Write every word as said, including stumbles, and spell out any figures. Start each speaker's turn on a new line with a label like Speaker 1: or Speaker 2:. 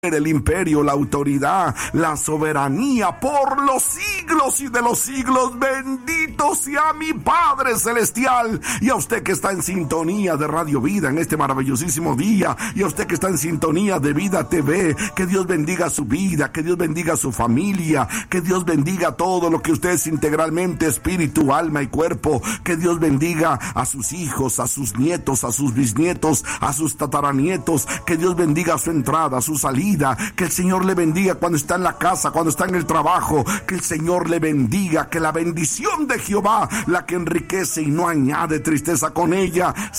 Speaker 1: el imperio, la autoridad, la soberanía por los siglos y de los siglos. Bendito sea mi Padre Celestial. Y a usted que está en sintonía de Radio Vida en este maravillosísimo día, y a usted que está en sintonía de Vida T V, que Dios bendiga su vida, que Dios bendiga su familia, que Dios bendiga todo lo que usted es integralmente, espíritu, alma y cuerpo. Que Dios bendiga a sus hijos, a sus nietos, a sus bisnietos, a sus tataranietos. Que Dios bendiga su entrada, su salida. Que el Señor le bendiga cuando está en la casa, cuando está en el trabajo. Que el Señor le bendiga, que la bendición de Jehová, la que enriquece y no añade tristeza con ella,